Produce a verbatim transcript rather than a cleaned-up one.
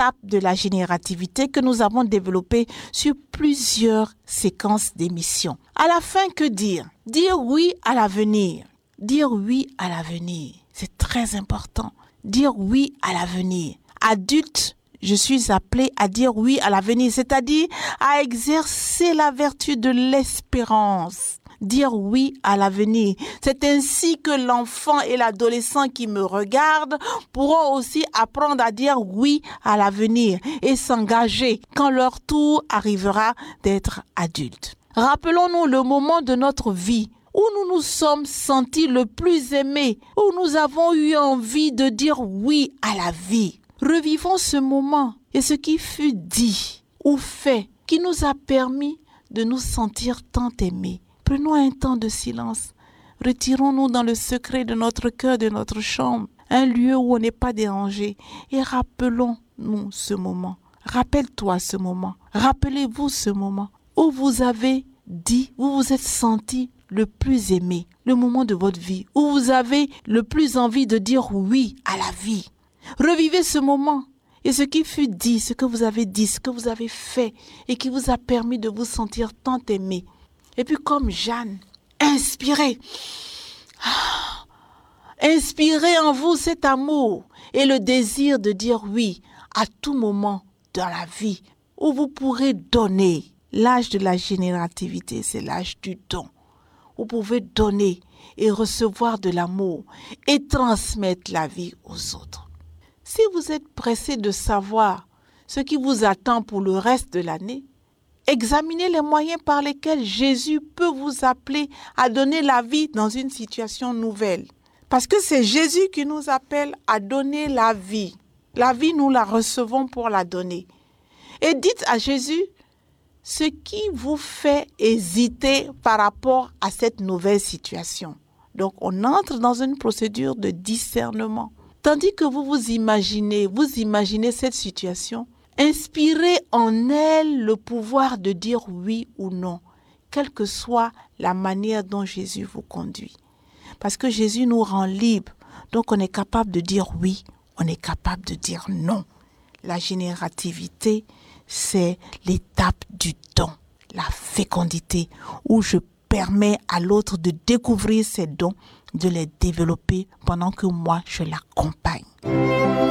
étapes de la générativité que nous avons développées sur plusieurs séquences d'émissions. À la fin, que dire? Dire oui à l'avenir. Dire oui à l'avenir, c'est très important. Dire oui à l'avenir. Adulte, je suis appelé à dire oui à l'avenir, c'est-à-dire à exercer la vertu de l'espérance. Dire oui à l'avenir. C'est ainsi que l'enfant et l'adolescent qui me regardent pourront aussi apprendre à dire oui à l'avenir et s'engager quand leur tour arrivera d'être adulte. Rappelons-nous le moment de notre vie où nous nous sommes sentis le plus aimés, où nous avons eu envie de dire oui à la vie. Revivons ce moment et ce qui fut dit ou fait qui nous a permis de nous sentir tant aimés. Prenons un temps de silence. Retirons-nous dans le secret de notre cœur, de notre chambre, un lieu où on n'est pas dérangé, et rappelons-nous ce moment. Rappelle-toi ce moment. Rappelez-vous ce moment où vous avez dit, où vous êtes senti le plus aimé, le moment de votre vie, où vous avez le plus envie de dire oui à la vie. Revivez ce moment et ce qui fut dit, ce que vous avez dit, ce que vous avez fait et qui vous a permis de vous sentir tant aimé. Et puis comme Jeanne, inspirez. Ah, inspirez en vous cet amour et le désir de dire oui à tout moment dans la vie où vous pourrez donner. L'âge de la générativité, c'est l'âge du don. Vous pouvez donner et recevoir de l'amour et transmettre la vie aux autres. Si vous êtes pressé de savoir ce qui vous attend pour le reste de l'année, examinez les moyens par lesquels Jésus peut vous appeler à donner la vie dans une situation nouvelle. Parce que c'est Jésus qui nous appelle à donner la vie. La vie, nous la recevons pour la donner. Et dites à Jésus ce qui vous fait hésiter par rapport à cette nouvelle situation. Donc, on entre dans une procédure de discernement. Tandis que vous vous imaginez, vous imaginez cette situation, inspirez en elle le pouvoir de dire oui ou non, quelle que soit la manière dont Jésus vous conduit. Parce que Jésus nous rend libres, donc on est capable de dire oui, on est capable de dire non. La générativité, c'est l'étape du don, la fécondité, où je permets à l'autre de découvrir ses dons, de les développer pendant que moi je l'accompagne.